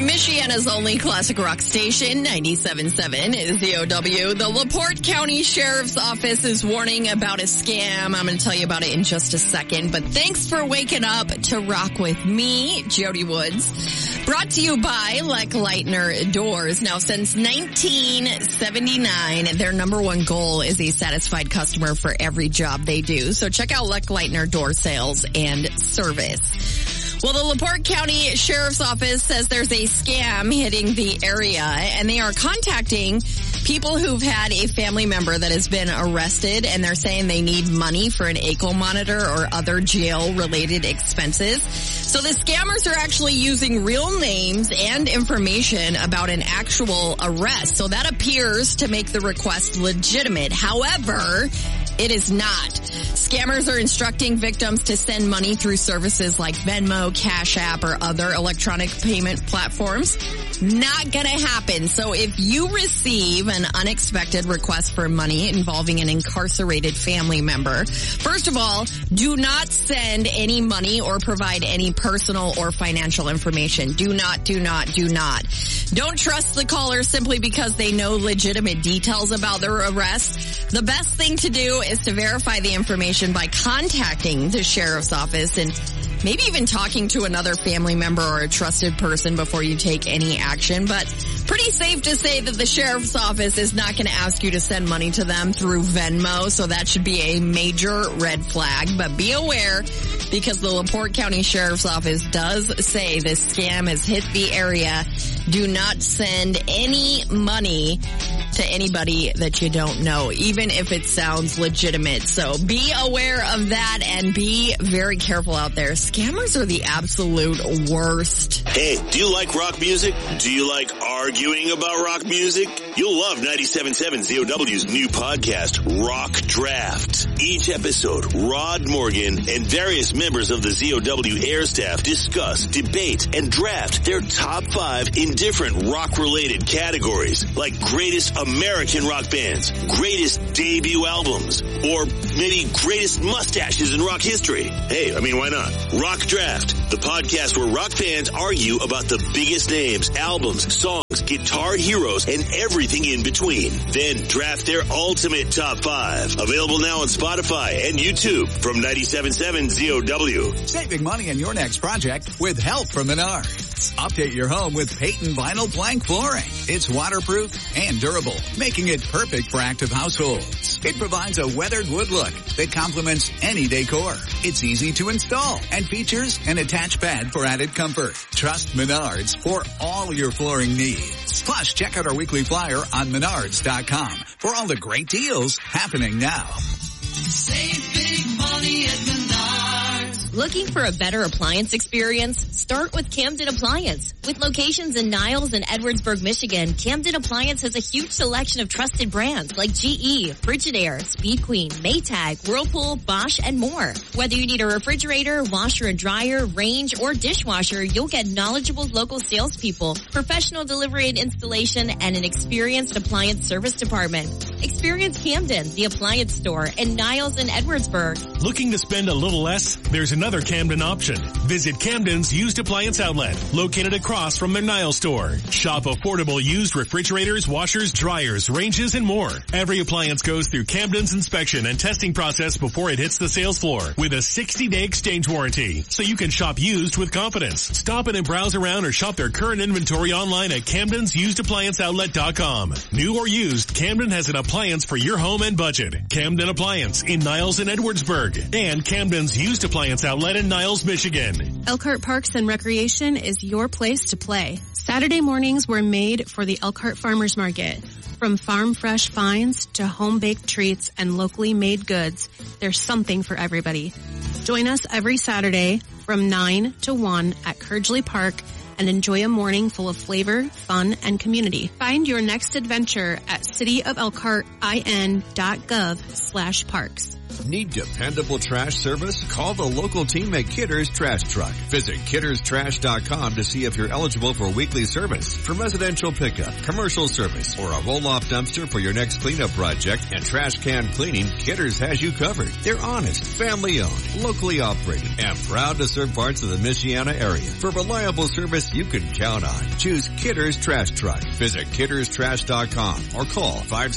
Michiana's only classic rock station, 97.7 ZOW. The LaPorte County Sheriff's Office is warning about a scam. I'm going to tell you about it in just a second. But thanks for waking up to rock with me, Jody Woods. Brought to you by Leckleitner Doors. Now, since 1979, their number one goal is a satisfied customer for every job they do. So check out Leckleitner Door Sales and Service. Well, the LaPorte County Sheriff's Office says there's a scam hitting the area, and they are contacting people who've had a family member that has been arrested, and they're saying they need money for an ankle monitor or other jail-related expenses. So the scammers are actually using real names and information about an actual arrest. So that appears to make the request legitimate. However, it is not. Scammers are instructing victims to send money through services like Venmo, Cash App, or other electronic payment platforms. Not gonna happen. So if you receive an unexpected request for money involving an incarcerated family member, first of all, do not send any money or provide any personal or financial information. Do not. Don't trust the caller simply because they know legitimate details about their arrest. The best thing to do is to verify the information by contacting the sheriff's office and maybe even talking to another family member or a trusted person before you take any action. But pretty safe to say that the sheriff's office is not going to ask you to send money to them through Venmo, so that should be a major red flag. But be aware, because the LaPorte County Sheriff's Office does say this scam has hit the area. Do not send any money to anybody that you don't know, even if it sounds legitimate. So be aware of that and be very careful out there. Scammers are the absolute worst. Hey, do you like rock music? Do you like arguing about rock music? You'll love 97.7 ZOW's new podcast, Rock Draft. Each episode, Rod Morgan and various members of the ZOW air staff discuss, debate, and draft their top 5 in different rock-related categories, like greatest American rock bands, greatest debut albums, or maybe greatest mustaches in rock history. Hey, I mean, why not? Rock Draft, the podcast where rock fans argue about the biggest names, albums, songs, guitar heroes, and everything in between. Then draft their ultimate top 5. Available now on Spotify and YouTube from 97.7 ZOW. Saving money on your next project with help from Menards. Update your home with Peyton Vinyl Plank Flooring. It's waterproof and durable, making it perfect for active households. It provides a weathered wood look that complements any decor. It's easy to install and features an attached pad for added comfort. Trust Menards for all your flooring needs. Plus, check out our weekly flyer on Menards.com for all the great deals happening now. Save big money at Menards. Looking for a better appliance experience? Start with Camden Appliance. With locations in Niles and Edwardsburg, Michigan, Camden Appliance has a huge selection of trusted brands like GE, Frigidaire, Speed Queen, Maytag, Whirlpool, Bosch, and more. Whether you need a refrigerator, washer and dryer, range, or dishwasher, you'll get knowledgeable local salespeople, professional delivery and installation, and an experienced appliance service department. Experience Camden, the appliance store, in Niles and Edwardsburg. Looking to spend a little less? There's another Camden option. Visit Camden's Used Appliance Outlet, located across from their Niles store. Shop affordable used refrigerators, washers, dryers, ranges, and more. Every appliance goes through Camden's inspection and testing process before it hits the sales floor with a 60-day exchange warranty, so you can shop used with confidence. Stop in and browse around or shop their current inventory online at Camden'sUsedApplianceOutlet.com. New or used, Camden has an appliance for your home and budget. Camden Appliance in Niles and Edwardsburg, and Camden's Used Appliance Outlet in Niles, Michigan. Elkhart Parks and Recreation is your place to play. Saturday mornings were made for the Elkhart Farmers Market. From farm fresh finds to home-baked treats and locally made goods, there's something for everybody. Join us every Saturday from 9 to 1 at Curgeley Park and enjoy a morning full of flavor, fun, and community. Find your next adventure at cityofElkhartin.gov/parks. Need dependable trash service? Call the local team at Kidder's Trash Truck. Visit kidderstrash.com to see if you're eligible for weekly service. For residential pickup, commercial service, or a roll-off dumpster for your next cleanup project and trash can cleaning, Kidder's has you covered. They're honest, family-owned, locally operated, and proud to serve parts of the Michiana area. For reliable service you can count on, choose Kidder's Trash Truck. Visit kidderstrash.com or call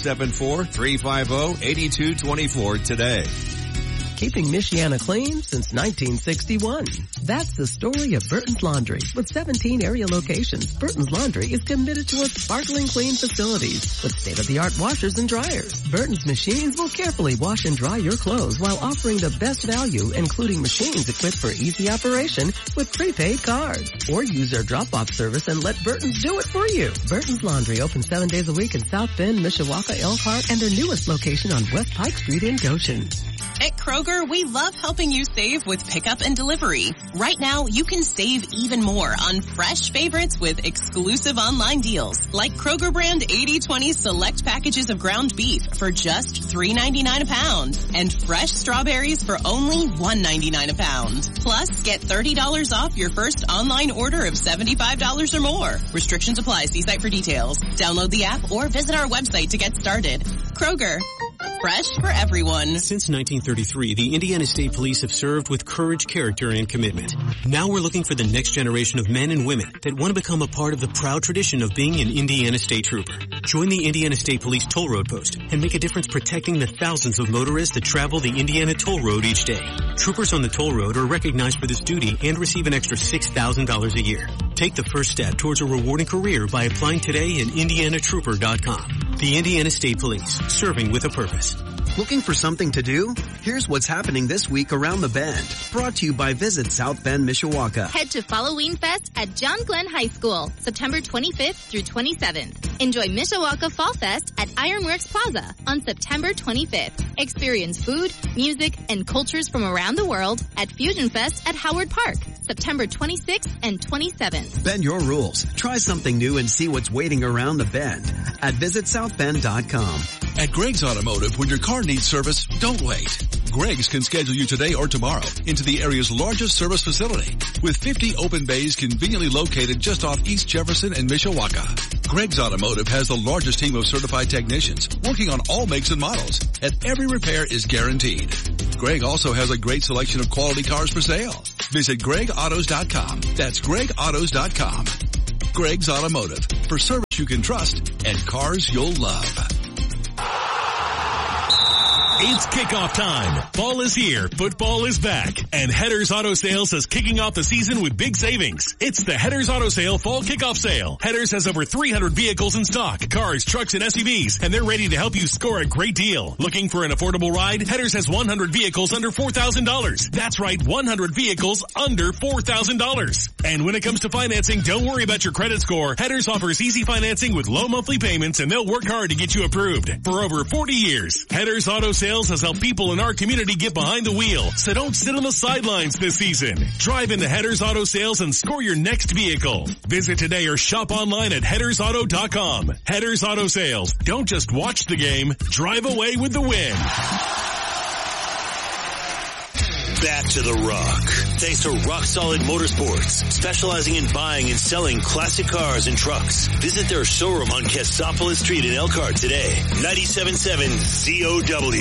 574-350-8224 today. Keeping Michiana clean since 1961. That's the story of Burton's Laundry. With 17 area locations, Burton's Laundry is committed to a sparkling clean facilities with state-of-the-art washers and dryers. Burton's machines will carefully wash and dry your clothes while offering the best value, including machines equipped for easy operation with prepaid cards. Or use their drop-off service and let Burton's do it for you. Burton's Laundry opens 7 days a week in South Bend, Mishawaka, Elkhart, and their newest location on West Pike Street in Goshen. At Kroger, we love helping you save with pickup and delivery. Right now, you can save even more on fresh favorites with exclusive online deals, like Kroger brand 80/20 select packages of ground beef for just $3.99 a pound, and fresh strawberries for only $1.99 a pound. Plus, get $30 off your first online order of $75 or more. Restrictions apply. See site for details. Download the app or visit our website to get started. Kroger. Fresh for everyone. Since 1933, the Indiana State Police have served with courage, character, and commitment. Now we're looking for the next generation of men and women that want to become a part of the proud tradition of being an Indiana State Trooper. Join the Indiana State Police Toll Road Post and make a difference protecting the thousands of motorists that travel the Indiana Toll Road each day. Troopers on the toll road are recognized for this duty and receive an extra $6,000 a year. Take the first step towards a rewarding career by applying today at IndianaTrooper.com. The Indiana State Police, serving with a purpose. Looking for something to do? Here's what's happening this week around the Bend. Brought to you by Visit South Bend, Mishawaka. Head to Halloween Fest at John Glenn High School, September 25th through 27th. Enjoy Mishawaka Fall Fest at Ironworks Plaza on September 25th. Experience food, music, and cultures from around the world at Fusion Fest at Howard Park, September 26th and 27th. Bend your rules. Try something new and see what's waiting around the Bend at visitsouthbend.com. At Greg's Automotive, when your car needs service, don't wait. Greg's can schedule you today or tomorrow into the area's largest service facility with 50 open bays conveniently located just off East Jefferson and Mishawaka. Greg's Automotive has the largest team of certified technicians working on all makes and models, and every repair is guaranteed. Greg also has a great selection of quality cars for sale. Visit GregAutos.com. That's GregAutos.com. Greg's Automotive, for service you can trust and cars you'll love. It's kickoff time. Fall is here, football is back, and Headers Auto Sales is kicking off the season with big savings. It's the Headers Auto Sale Fall Kickoff Sale. Headers has over 300 vehicles in stock, cars, trucks, and SUVs, and they're ready to help you score a great deal. Looking for an affordable ride? Headers has 100 vehicles under $4,000. That's right, 100 vehicles under $4,000. And when it comes to financing, don't worry about your credit score. Headers offers easy financing with low monthly payments, and they'll work hard to get you approved. For over 40 years, Headers Auto Sales has helped people in our community get behind the wheel. So don't sit on the sidelines this season. Drive into Headers Auto Sales and score your next vehicle. Visit today or shop online at headersauto.com. Headers Auto Sales. Don't just watch the game. Drive away with the win. Back to the Rock. Thanks to Rock Solid Motorsports, specializing in buying and selling classic cars and trucks. Visit their showroom on Cassopolis Street in Elkhart today. 97.7 ZOW.